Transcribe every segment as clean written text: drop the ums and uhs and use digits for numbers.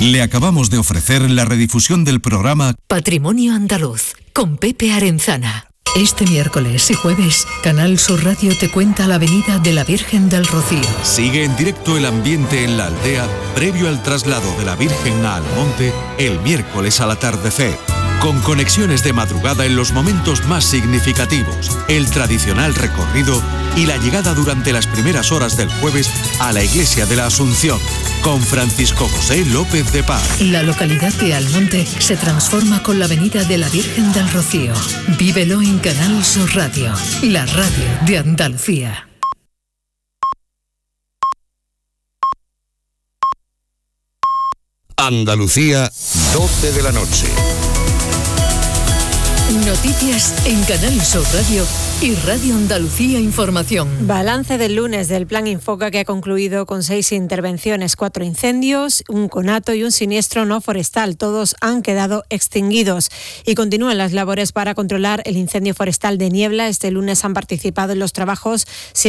Le acabamos de ofrecer la redifusión del programa Patrimonio Andaluz, con Pepe Arenzana. Este miércoles y jueves, Canal Sur Radio te cuenta la venida de la Virgen del Rocío. Sigue en directo el ambiente en la aldea previo al traslado de la Virgen a Almonte el miércoles al atardecer. Con conexiones de madrugada en los momentos más significativos, el tradicional recorrido y la llegada durante las primeras horas del jueves a la Iglesia de la Asunción, con Francisco José López de Paz. La localidad de Almonte se transforma con la venida de la Virgen del Rocío. Vívelo en Canal Sur Radio, la radio de Andalucía. Andalucía, 12 de la noche. Noticias en Canal Sur Radio y Radio Andalucía Información. Balance del lunes del Plan Infoca, que ha concluido con 6 intervenciones, 4 incendios, un conato y un siniestro no forestal. Todos han quedado extinguidos y continúan las labores para controlar el incendio forestal de Niebla. Este lunes han participado en los trabajos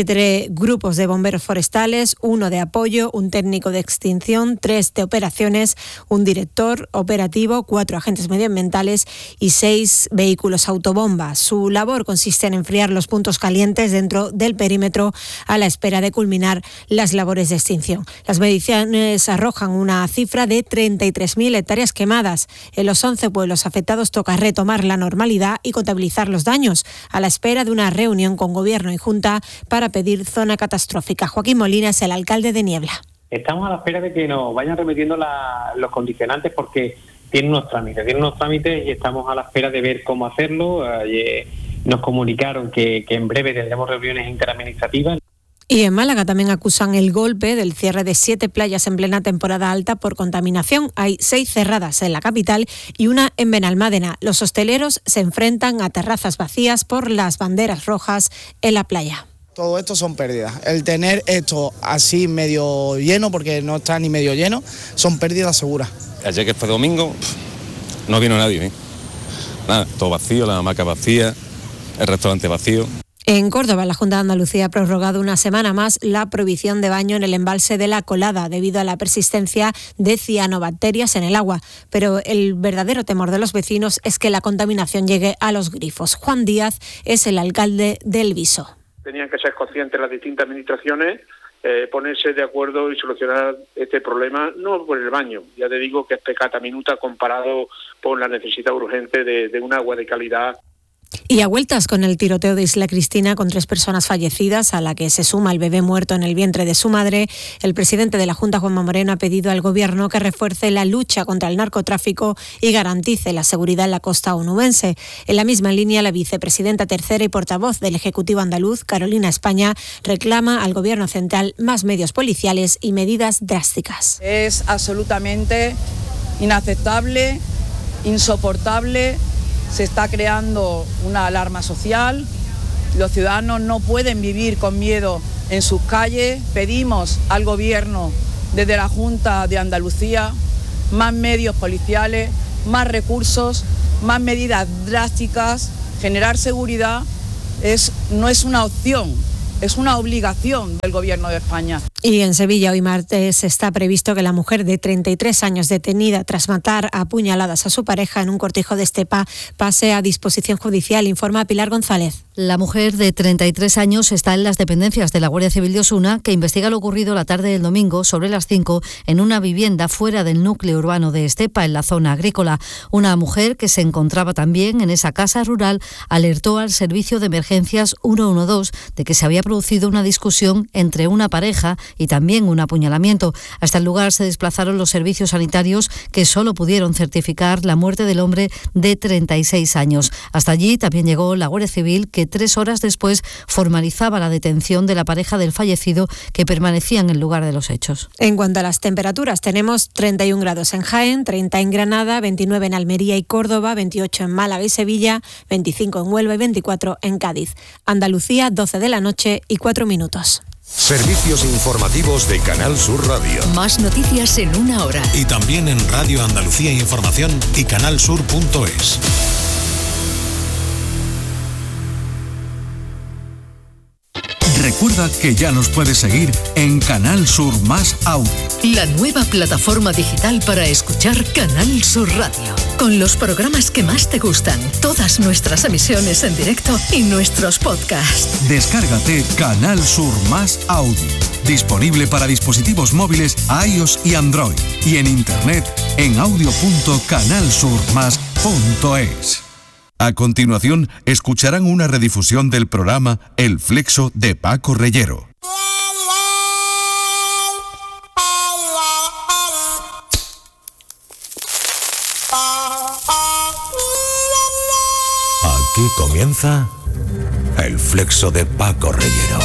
7 grupos de bomberos forestales, 1 de apoyo, un técnico de extinción, 3 de operaciones, un director operativo, 4 agentes medioambientales y 6 vehículos autobomba. Su labor consiste en enfriar los puntos calientes dentro del perímetro a la espera de culminar las labores de extinción. Las mediciones arrojan una cifra de 33.000 hectáreas quemadas. En los 11 pueblos afectados toca retomar la normalidad y contabilizar los daños, a la espera de una reunión con Gobierno y Junta para pedir zona catastrófica. Joaquín Molina es el alcalde de Niebla. Estamos a la espera de que nos vayan remitiendo los condicionantes, porque tienen unos trámites y estamos a la espera de ver cómo hacerlo. Nos comunicaron que en breve tendremos reuniones interadministrativas. Y en Málaga también acusan el golpe del cierre de 7 playas en plena temporada alta por contaminación. Hay 6 cerradas en la capital y 1 en Benalmádena. Los hosteleros se enfrentan a terrazas vacías por las banderas rojas en la playa. Todo esto son pérdidas. El tener esto así medio lleno, porque no está ni medio lleno, son pérdidas seguras. Ayer, que fue domingo, no vino nadie, ¿eh? Nada, todo vacío, la hamaca vacía, el restaurante vacío. En Córdoba, la Junta de Andalucía ha prorrogado una semana más la prohibición de baño en el embalse de La Colada debido a la persistencia de cianobacterias en el agua. Pero el verdadero temor de los vecinos es que la contaminación llegue a los grifos. Juan Díaz es el alcalde de El Viso. Tenían que ser conscientes las distintas administraciones, ponerse de acuerdo y solucionar este problema, no por el baño. Ya te digo que es pecata minuta comparado con la necesidad urgente de un agua de calidad. Y a vueltas con el tiroteo de Isla Cristina con 3 personas fallecidas, a la que se suma el bebé muerto en el vientre de su madre, el presidente de la Junta, Juanma Moreno, ha pedido al Gobierno que refuerce la lucha contra el narcotráfico y garantice la seguridad en la costa onubense. En la misma línea, la vicepresidenta tercera y portavoz del Ejecutivo andaluz, Carolina España, reclama al Gobierno central más medios policiales y medidas drásticas. Es absolutamente inaceptable, insoportable. Se está creando una alarma social, los ciudadanos no pueden vivir con miedo en sus calles. Pedimos al Gobierno, desde la Junta de Andalucía, más medios policiales, más recursos, más medidas drásticas. Generar seguridad no es una opción, es una obligación del Gobierno de España. Y en Sevilla, hoy martes, está previsto que la mujer de 33 años detenida tras matar a puñaladas a su pareja en un cortijo de Estepa pase a disposición judicial, informa Pilar González. La mujer de 33 años está en las dependencias de la Guardia Civil de Osuna, que investiga lo ocurrido la tarde del domingo sobre las 5 en una vivienda fuera del núcleo urbano de Estepa, en la zona agrícola. Una mujer que se encontraba también en esa casa rural alertó al servicio de emergencias 112 de que se había producido una discusión entre una pareja y también un apuñalamiento. Hasta el lugar se desplazaron los servicios sanitarios, que solo pudieron certificar la muerte del hombre de 36 años. Hasta allí también llegó la Guardia Civil, que 3 horas después formalizaba la detención de la pareja del fallecido, que permanecía en el lugar de los hechos. En cuanto a las temperaturas, tenemos 31 grados en Jaén, 30 en Granada, 29 en Almería y Córdoba, 28 en Málaga y Sevilla, 25 en Huelva y 24 en Cádiz. Andalucía, 12 de la noche y 4 minutos. Servicios informativos de Canal Sur Radio. Más noticias en 1 hora. Y también en Radio Andalucía Información y canalsur.es. Recuerda que ya nos puedes seguir en Canal Sur Más Audio. La nueva plataforma digital para escuchar Canal Sur Radio. Con los programas que más te gustan, todas nuestras emisiones en directo y nuestros podcasts. Descárgate Canal Sur Más Audio. Disponible para dispositivos móviles iOS y Android. Y en internet en audio.canalsurmas.es. A continuación, escucharán una redifusión del programa El Flexo de Paco Reyero. Aquí comienza El Flexo de Paco Reyero.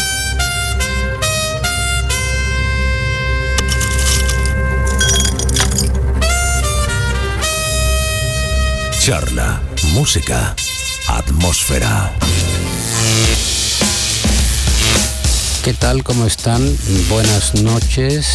Charla, música, atmósfera. ¿Qué tal? ¿Cómo están? Buenas noches.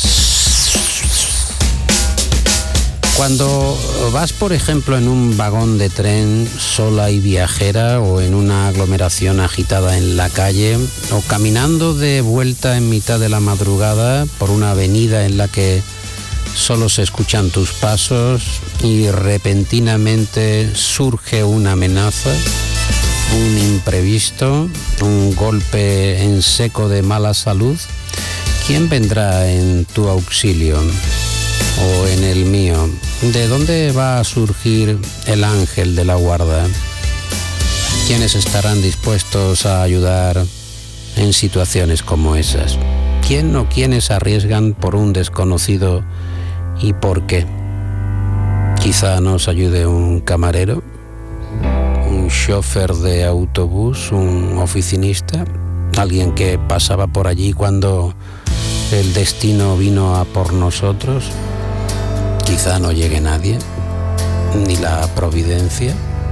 Cuando vas, por ejemplo, en un vagón de tren sola y viajera, o en una aglomeración agitada en la calle, o caminando de vuelta en mitad de la madrugada por una avenida en la que solo se escuchan tus pasos y repentinamente surge una amenaza, un imprevisto, un golpe en seco de mala salud, ¿quién vendrá en tu auxilio o en el mío? ¿De dónde va a surgir el ángel de la guarda? ¿Quiénes estarán dispuestos a ayudar en situaciones como esas? ¿Quién o quiénes arriesgan por un desconocido y por qué? Quizá nos ayude un camarero, un chofer de autobús, un oficinista, alguien que pasaba por allí cuando el destino vino a por nosotros. Quizá no llegue nadie, ni la providencia.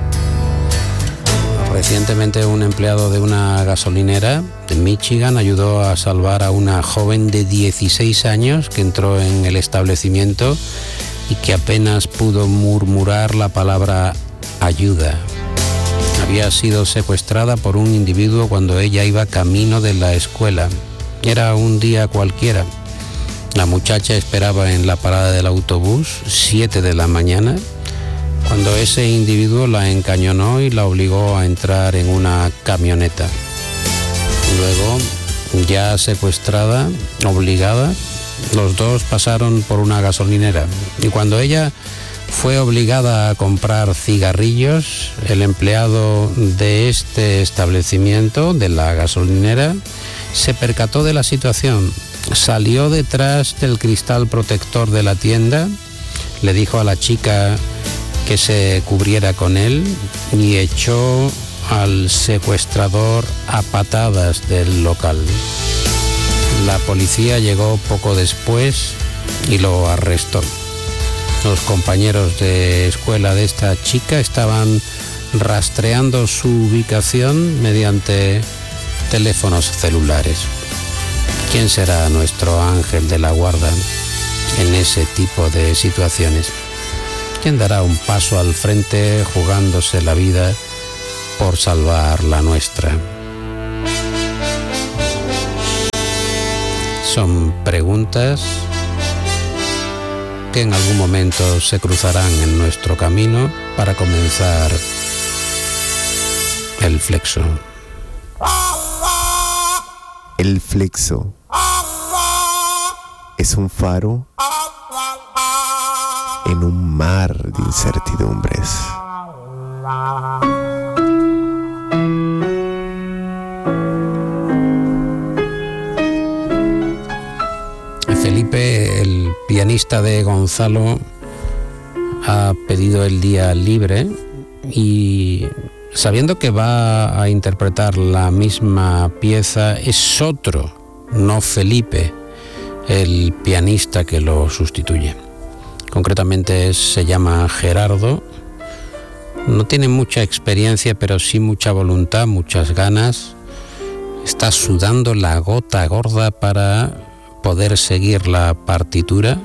Recientemente un empleado de una gasolinera de Michigan ayudó a salvar a una joven de 16 años que entró en el establecimiento y que apenas pudo murmurar la palabra ayuda. Había sido secuestrada por un individuo cuando ella iba camino de la escuela. Era un día cualquiera. La muchacha esperaba en la parada del autobús, 7 de la mañana, cuando ese individuo la encañonó y la obligó a entrar en una camioneta. Luego, ya secuestrada, obligada, los dos pasaron por una gasolinera. Y cuando ella fue obligada a comprar cigarrillos, el empleado de este establecimiento, de la gasolinera, se percató de la situación. Salió detrás del cristal protector de la tienda, le dijo a la chica que se cubriera con él y echó al secuestrador a patadas del local. La policía llegó poco después y lo arrestó. Los compañeros de escuela de esta chica estaban rastreando su ubicación mediante teléfonos celulares. ¿Quién será nuestro ángel de la guarda en ese tipo de situaciones? ¿Quién dará un paso al frente jugándose la vida por salvar la nuestra? Son preguntas que en algún momento se cruzarán en nuestro camino para comenzar el flexo. El flexo es un faro en un mar de incertidumbres. Felipe, el pianista de Gonzalo, ha pedido el día libre y, sabiendo que va a interpretar la misma pieza, es otro, no Felipe, el pianista que lo sustituye. Concretamente se llama Gerardo. No tiene mucha experiencia, pero sí mucha voluntad, muchas ganas. Está sudando la gota gorda para poder seguir la partitura.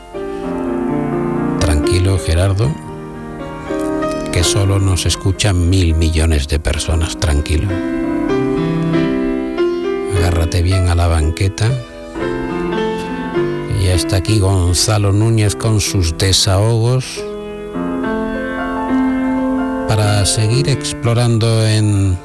Tranquilo, Gerardo, que solo nos escuchan 1.000 millones de personas. Tranquilo. agárrate bien a la banqueta. Y ya está aquí Gonzalo Núñez con sus desahogos para seguir explorando en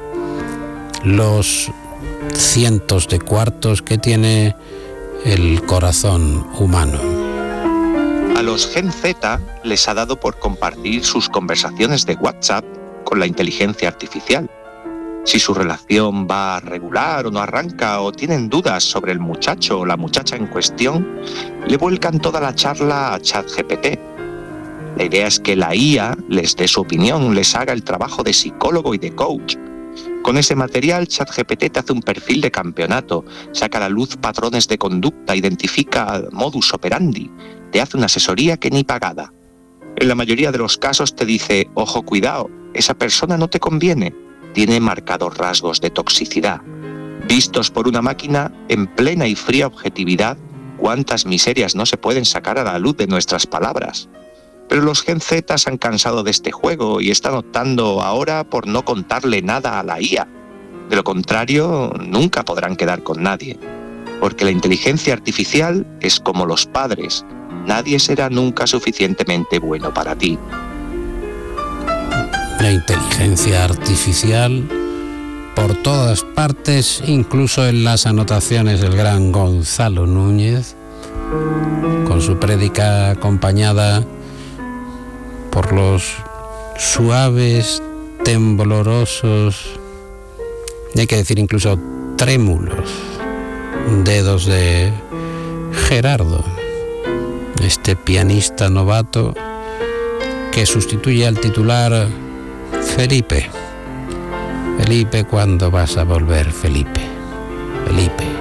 los cientos de cuartos que tiene el corazón humano. A los Gen Z les ha dado por compartir sus conversaciones de WhatsApp con la inteligencia artificial. Si su relación va regular o no arranca, o tienen dudas sobre el muchacho o la muchacha en cuestión, le vuelcan toda la charla a ChatGPT. La idea es que la IA les dé su opinión, les haga el trabajo de psicólogo y de coach. Con ese material, ChatGPT te hace un perfil de campeonato, saca a la luz patrones de conducta, identifica modus operandi, te hace una asesoría que ni pagada. En la mayoría de los casos te dice, ojo, cuidado, esa persona no te conviene, tiene marcados rasgos de toxicidad. Vistos por una máquina, en plena y fría objetividad, cuántas miserias no se pueden sacar a la luz de nuestras palabras. Pero los Gen Z se han cansado de este juego y están optando ahora por no contarle nada a la IA. De lo contrario, nunca podrán quedar con nadie. Porque la inteligencia artificial es como los padres. Nadie será nunca suficientemente bueno para ti. La inteligencia artificial por todas partes, incluso en las anotaciones del gran Gonzalo Núñez, con su prédica acompañada por los suaves, temblorosos, y hay que decir incluso trémulos, dedos de Gerardo, este pianista novato que sustituye al titular Felipe. Felipe, ¿cuándo vas a volver, Felipe? Felipe.